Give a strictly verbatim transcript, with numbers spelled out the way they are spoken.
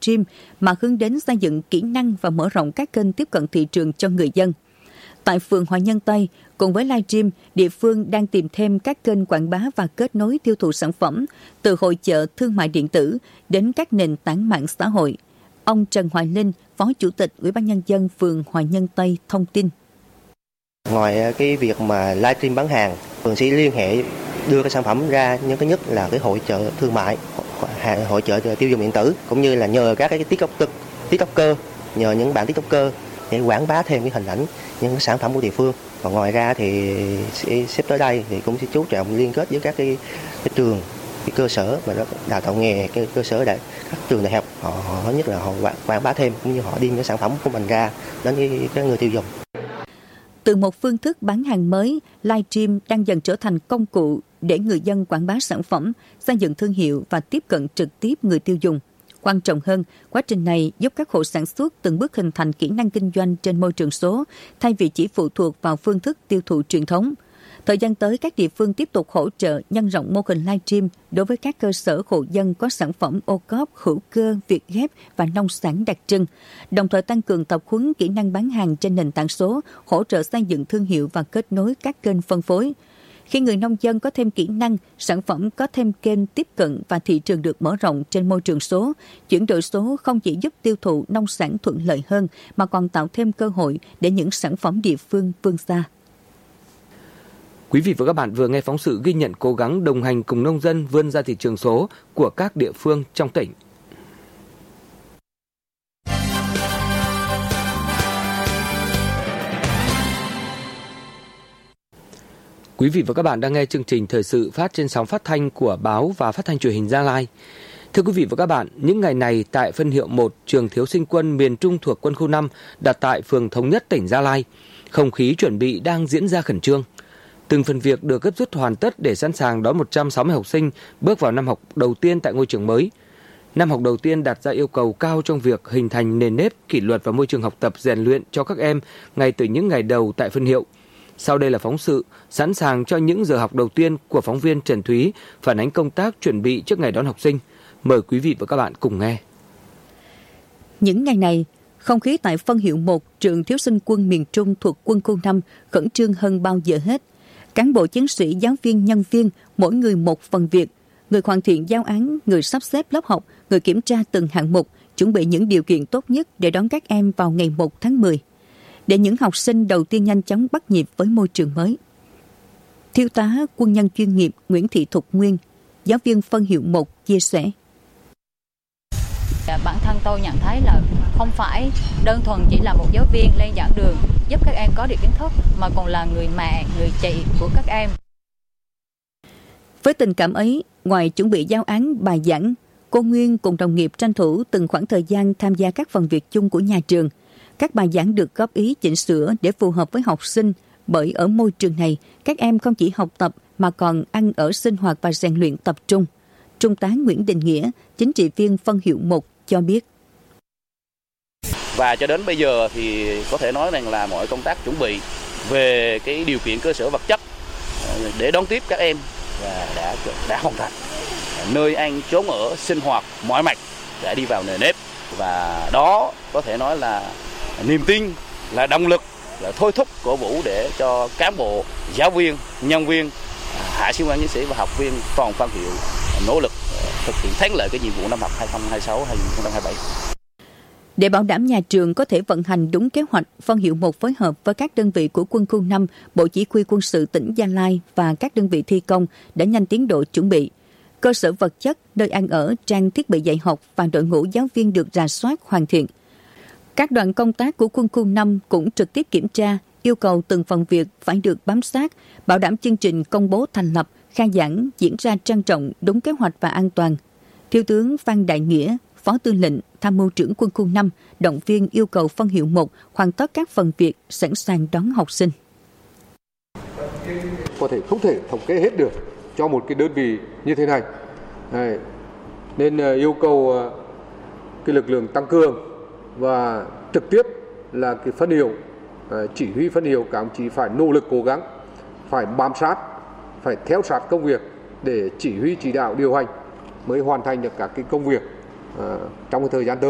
livestream mà hướng đến xây dựng kỹ năng và mở rộng các kênh tiếp cận thị trường cho người dân. Tại phường Hòa Nhân Tây, cùng với livestream, địa phương đang tìm thêm các kênh quảng bá và kết nối tiêu thụ sản phẩm từ hội chợ thương mại điện tử đến các nền tảng mạng xã hội. Ông Trần Hoài Linh, Phó Chủ tịch Ủy ban Nhân dân phường Hòa Nhân Tây thông tin. Ngoài cái việc mà livestream bán hàng, phường sẽ liên hệ đưa cái sản phẩm ra, nhưng thứ nhất là cái hội chợ thương mại, hội chợ tiêu dùng điện tử, cũng như là nhờ các cái tiktoker, tiktoker nhờ những bạn tiktoker để quảng bá thêm cái hình ảnh những cái sản phẩm của địa phương. Và ngoài ra thì sắp tới đây thì cũng sẽ chú trọng liên kết với các cái, cái trường, cái cơ sở mà nó đào tạo nghề, cái cơ sở đại các trường đại học, họ, họ nhất là họ quảng bá thêm, cũng như họ đem cái sản phẩm của mình ra đến với cái người tiêu dùng. Từ một phương thức bán hàng mới, livestream đang dần trở thành công cụ để người dân quảng bá sản phẩm, xây dựng thương hiệu và tiếp cận trực tiếp người tiêu dùng. Quan trọng hơn, quá trình này giúp các hộ sản xuất từng bước hình thành kỹ năng kinh doanh trên môi trường số, thay vì chỉ phụ thuộc vào phương thức tiêu thụ truyền thống. Thời gian tới, các địa phương tiếp tục hỗ trợ nhân rộng mô hình livestream đối với các cơ sở hộ dân có sản phẩm ô cóp, hữu cơ, việt ghép và nông sản đặc trưng, đồng thời tăng cường tập huấn kỹ năng bán hàng trên nền tảng số, hỗ trợ xây dựng thương hiệu và kết nối các kênh phân phối. Khi người nông dân có thêm kỹ năng, sản phẩm có thêm kênh tiếp cận và thị trường được mở rộng trên môi trường số, chuyển đổi số không chỉ giúp tiêu thụ nông sản thuận lợi hơn mà còn tạo thêm cơ hội để những sản phẩm địa phương vươn xa. Quý vị và các bạn vừa nghe phóng sự ghi nhận cố gắng đồng hành cùng nông dân vươn ra thị trường số của các địa phương trong tỉnh. Quý vị và các bạn đang nghe chương trình thời sự phát trên sóng phát thanh của báo và phát thanh truyền hình Gia Lai. Thưa quý vị và các bạn, những ngày này tại phân hiệu một trường thiếu sinh quân miền Trung thuộc quân khu năm đặt tại phường Thống Nhất, tỉnh Gia Lai, không khí chuẩn bị đang diễn ra khẩn trương. Từng phần việc được gấp rút hoàn tất để sẵn sàng đón một trăm sáu mươi học sinh bước vào năm học đầu tiên tại ngôi trường mới. Năm học đầu tiên đặt ra yêu cầu cao trong việc hình thành nền nếp, kỷ luật và môi trường học tập rèn luyện cho các em ngay từ những ngày đầu tại phân hiệu. Sau đây là phóng sự sẵn sàng cho những giờ học đầu tiên của phóng viên Trần Thúy phản ánh công tác chuẩn bị trước ngày đón học sinh. Mời quý vị và các bạn cùng nghe. Những ngày này, không khí tại phân hiệu một trường thiếu sinh quân miền Trung thuộc quân khu năm khẩn trương hơn bao giờ hết. Cán bộ chiến sĩ, giáo viên, nhân viên, mỗi người một phần việc. Người hoàn thiện giao án, người sắp xếp lớp học, người kiểm tra từng hạng mục, chuẩn bị những điều kiện tốt nhất để đón các em vào ngày một tháng mười. Để những học sinh đầu tiên nhanh chóng bắt nhịp với môi trường mới. Thiếu tá quân nhân chuyên nghiệp Nguyễn Thị Thục Nguyên, giáo viên phân hiệu một chia sẻ. Bản thân tôi nhận thấy là không phải đơn thuần chỉ là một giáo viên lên giảng đường giúp các em có được kiến thức, mà còn là người mẹ, người chị của các em. Với tình cảm ấy, ngoài chuẩn bị giao án bài giảng, cô Nguyên cùng đồng nghiệp tranh thủ từng khoảng thời gian tham gia các phần việc chung của nhà trường. Các bài giảng được góp ý chỉnh sửa để phù hợp với học sinh, bởi ở môi trường này, các em không chỉ học tập mà còn ăn ở, sinh hoạt và rèn luyện tập trung. Trung tá Nguyễn Đình Nghĩa, chính trị viên phân hiệu một cho biết. Và cho đến bây giờ thì có thể nói rằng là mọi công tác chuẩn bị về cái điều kiện cơ sở vật chất để đón tiếp các em và đã đã hoàn thành. Nơi ăn, chốn ở, sinh hoạt, mọi mặt đã đi vào nề nếp, và đó có thể nói là niềm tin, là động lực, là thôi thúc cổ vũ để cho cán bộ, giáo viên, nhân viên, hạ sĩ quan chiến sĩ và học viên toàn phân hiệu nỗ lực thực hiện thắng lợi cái nhiệm vụ năm học hai nghìn không trăm hai mươi sáu hai nghìn không trăm hai mươi bảy. Để bảo đảm nhà trường có thể vận hành đúng kế hoạch, phân hiệu một phối hợp với các đơn vị của quân khu năm, Bộ Chỉ huy Quân sự tỉnh Gia Lai và các đơn vị thi công đã nhanh tiến độ chuẩn bị. Cơ sở vật chất, nơi ăn ở, trang thiết bị dạy học và đội ngũ giáo viên được rà soát hoàn thiện. Các đoàn công tác của quân khu năm cũng trực tiếp kiểm tra, yêu cầu từng phần việc phải được bám sát, bảo đảm chương trình công bố thành lập, khai giảng diễn ra trang trọng, đúng kế hoạch và an toàn. Thiếu tướng Phan Đại Nghĩa, Phó Tư lệnh, Tham mưu trưởng quân khu năm, động viên yêu cầu phân hiệu một hoàn tất các phần việc sẵn sàng đón học sinh. Có thể không thể thống kê hết được cho một cái đơn vị như thế này. Này. Nên yêu cầu cái lực lượng tăng cường và trực tiếp là cái phân hiệu, chỉ huy phân hiệu, các ông chí phải nỗ lực cố gắng, phải bám sát, phải theo sát công việc để chỉ huy chỉ đạo điều hành mới hoàn thành được các cái công việc uh, trong cái thời gian tới.